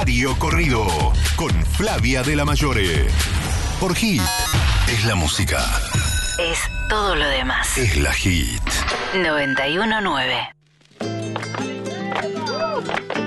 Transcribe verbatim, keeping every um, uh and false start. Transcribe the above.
Horario Corrido con Flavia de la Mayore. Por Hit es la música. Es todo lo demás. Es la Hit. noventa y uno nueve.